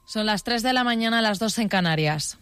Son las 3 de la mañana, las 2 en Canarias.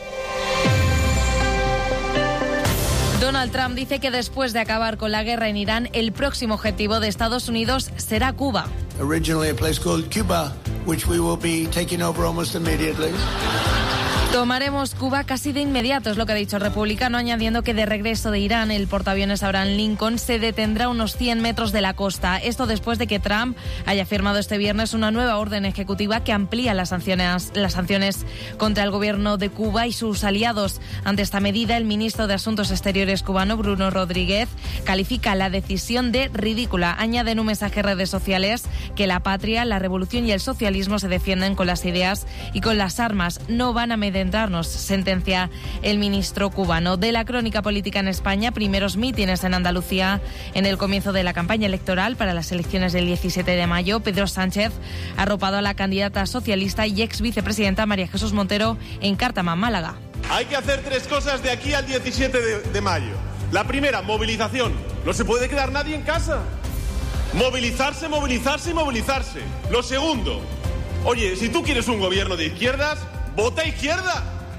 Donald Trump dice que después de acabar con la guerra en Irán, el próximo objetivo de Estados Unidos será Cuba. Originally a place called Cuba, which we will be taking over almost immediately. Tomaremos Cuba casi de inmediato, es lo que ha dicho el republicano, añadiendo que de regreso de Irán, el portaaviones Abraham Lincoln se detendrá a unos 100 metros de la costa. Esto después de que Trump haya firmado este viernes una nueva orden ejecutiva que amplía las sanciones contra el gobierno de Cuba y sus aliados. Ante esta medida, el ministro de Asuntos Exteriores cubano, Bruno Rodríguez, califica la decisión de ridícula. Añade en un mensaje en redes sociales que la patria, la revolución y el socialismo se defienden con las ideas y con las armas. No van a amedrentarnos, sentencia el ministro cubano. De la crónica política en España, primeros mítines en Andalucía en el comienzo de la campaña electoral para las elecciones del 17 de mayo. Pedro Sánchez ha arropado a la candidata socialista y ex vicepresidenta María Jesús Montero en Cártama, Málaga. Hay que hacer 3 cosas de aquí al 17 de mayo. La primera, movilización. No se puede quedar nadie en casa. Movilizarse, movilizarse y movilizarse. Lo segundo, oye, si tú quieres un gobierno de izquierdas, ¡vota izquierda!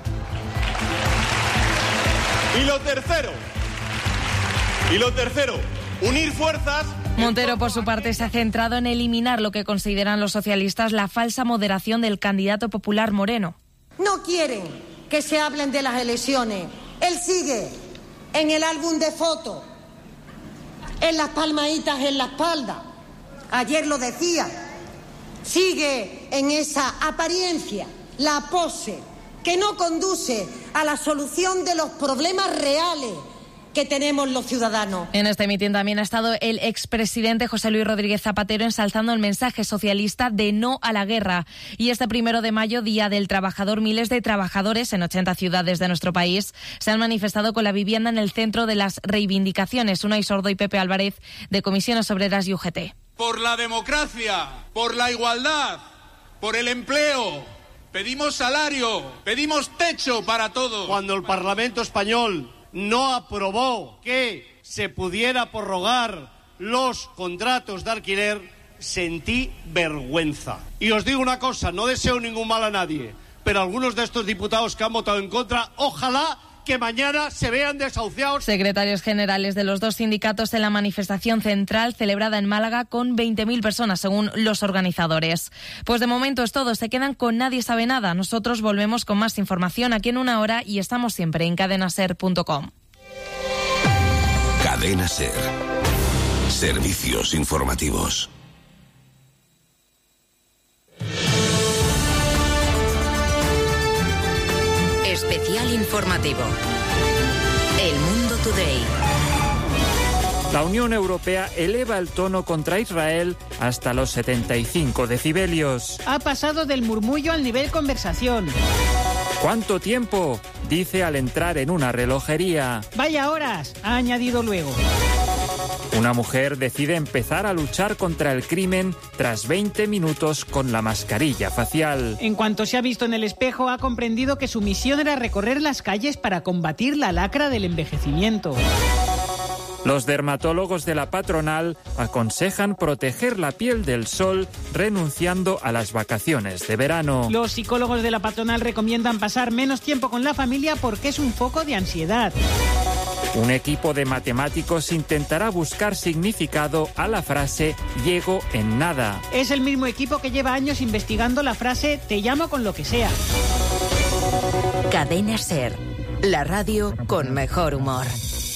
Y lo tercero, unir fuerzas. Montero, por su parte, se ha centrado en eliminar lo que consideran los socialistas la falsa moderación del candidato popular Moreno. No quieren que se hablen de las elecciones. Él sigue en el álbum de fotos, en las palmaditas en la espalda. Ayer lo decía, sigue en esa apariencia, la pose, que no conduce a la solución de los problemas reales que tenemos los ciudadanos. En este mitin también ha estado el expresidente José Luis Rodríguez Zapatero ensalzando el mensaje socialista de no a la guerra. Y este 1 de mayo, Día del Trabajador, miles de trabajadores en 80 ciudades de nuestro país se han manifestado con la vivienda en el centro de las reivindicaciones. Unai Sordo y Pepe Álvarez, de Comisiones Obreras y UGT. Por la democracia, por la igualdad, por el empleo. Pedimos salario, pedimos techo para todos. Cuando el Parlamento español no aprobó que se pudiera prorrogar los contratos de alquiler, sentí vergüenza. Y os digo una cosa, no deseo ningún mal a nadie, pero algunos de estos diputados que han votado en contra, ojalá que mañana se vean desahuciados. Secretarios generales de los 2 sindicatos en la manifestación central celebrada en Málaga con 20.000 personas, según los organizadores. Pues de momento es todo, se quedan con Nadie Sabe Nada. Nosotros volvemos con más información aquí en 1 hora y estamos siempre en cadenaser.com. Cadena Ser. Servicios informativos. Especial informativo. El Mundo Today. La Unión Europea eleva el tono contra Israel hasta los 75 decibelios. Ha pasado del murmullo al nivel conversación. ¿Cuánto tiempo? Dice al entrar en una relojería. Vaya horas, ha añadido luego. Una mujer decide empezar a luchar contra el crimen tras 20 minutos con la mascarilla facial. En cuanto se ha visto en el espejo, ha comprendido que su misión era recorrer las calles para combatir la lacra del envejecimiento. Los dermatólogos de la patronal aconsejan proteger la piel del sol renunciando a las vacaciones de verano. Los psicólogos de la patronal recomiendan pasar menos tiempo con la familia porque es un foco de ansiedad. Un equipo de matemáticos intentará buscar significado a la frase "llego en nada". Es el mismo equipo que lleva años investigando la frase "te llamo con lo que sea". Cadena Ser, la radio con mejor humor.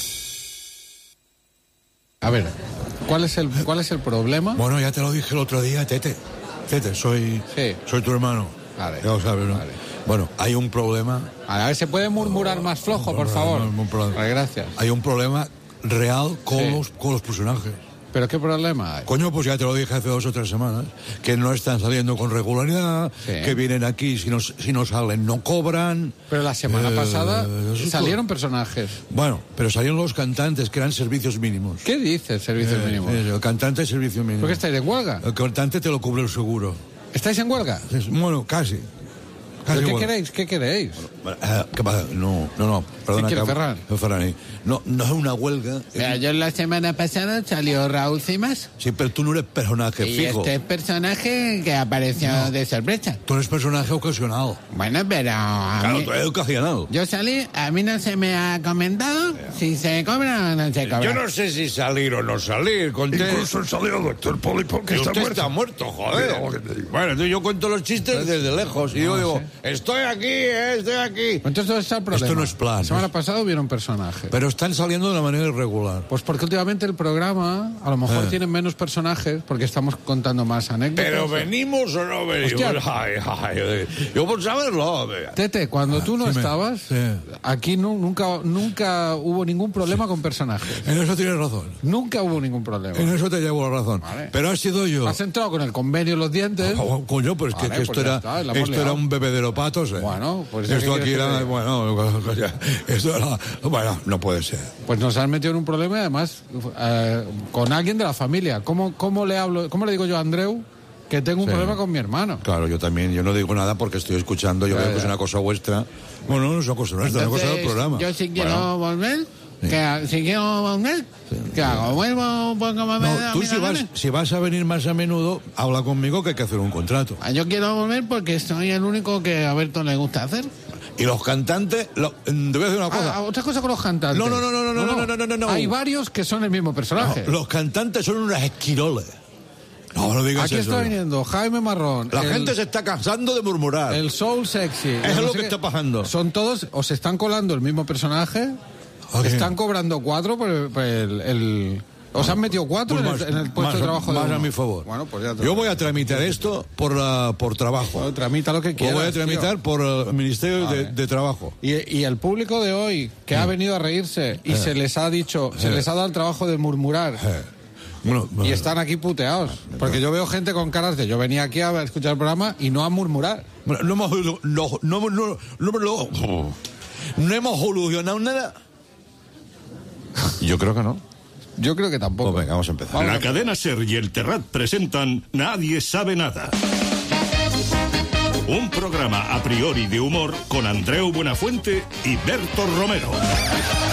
A ver, ¿cuál es el problema? Bueno, ya te lo dije el otro día, Tete, soy tu hermano. Vale. Ya lo sabes, ¿no? Vale. Bueno, hay un problema. A ver, ¿se puede murmurar más flojo, por favor? Vale, gracias. Hay un problema real con los personajes. ¿Pero qué problema hay? Coño, pues ya te lo dije hace 2 o 3 semanas, que no están saliendo con regularidad, que vienen aquí, si no salen no cobran. Pero la semana pasada salieron personajes. Bueno, pero salieron los cantantes, que eran servicios mínimos. ¿Qué dices, servicios mínimos? El cantante es servicio mínimo. ¿Por qué estáis en huelga? El cantante te lo cubre el seguro. ¿Estáis en huelga? Bueno, casi. ¿Qué queréis? ¿Qué queréis? ¿Qué pasa? No, perdona. ¿Qué quiere Ferran? Ferran, no es una huelga. Mira, yo la semana pasada salió Raúl Cimas. Sí, pero tú no eres personaje y fijo. Este es personaje que apareció de sorpresa. Tú eres personaje ocasional. Bueno, pero... Claro, tú eres ocasional. Yo salí, a mí no se me ha comentado si se cobra o no se cobra. Yo no sé si salir o no salir. Incluso salió el doctor Poli porque está muerto, joder. Bueno, entonces yo cuento los chistes desde lejos y yo digo, estoy aquí. Entonces, ¿dónde está el problema? Esto no es plan. La semana pasada hubieron personajes. Pero están saliendo de una manera irregular. Pues porque últimamente el programa a lo mejor tiene menos personajes porque estamos contando más anécdotas. ¿Pero venimos o no venimos? Yo por saberlo. Tete, cuando tú no estabas, aquí nunca hubo ningún problema con personajes. En eso tienes razón. Nunca hubo ningún problema. En eso te llevo la razón. Vale. Pero ha sido yo. Has entrado con el convenio en los dientes. Coño, pues vale, que esto era un bebedero patos. Bueno, pues esto aquí era... Bueno, no puede ser. Pues nos han metido en un problema y además con alguien de la familia. ¿Cómo le digo yo a Andreu que tengo un problema con mi hermano? Claro, yo también. Yo no digo nada porque estoy escuchando. Yo veo que es una cosa vuestra. Bueno, no es una cosa nuestra, es una cosa del programa. Yo sí quiero volver. Si quiero volver, ¿qué hago? ¿Vuelvo como me da? Tú si vas a venir más a menudo, habla conmigo que hay que hacer un contrato. Yo quiero volver porque soy el único que a Berto le gusta hacer. Y los cantantes, te voy a decir una cosa. Otra cosa con los cantantes. No. Hay varios que son el mismo personaje. No, los cantantes son unos esquiroles. No digas Aquí eso. Aquí está viniendo Jaime Marrón. La gente se está cansando de murmurar. El soul sexy. Eso es lo que está pasando. Son todos, o se están colando el mismo personaje, están cobrando 4 por el ¿os han metido 4 en el puesto de trabajo? Más a mi favor. Bueno, pues ya yo voy a tramitar esto por trabajo. Bueno, tramita lo que quieras. Lo voy a tramitar por el Ministerio de Trabajo. Y el público de hoy, que ha venido a reírse y se les ha dicho, se les ha dado el trabajo de murmurar. Y están aquí puteados. Porque yo veo gente con caras de yo venía aquí a escuchar el programa y no a murmurar. No hemos solucionado nada. Yo creo que no. Yo creo que tampoco. Pues venga, vamos a empezar. La cadena SER y el Terrat presentan Nadie sabe nada. Un programa a priori de humor con Andreu Buenafuente y Berto Romero.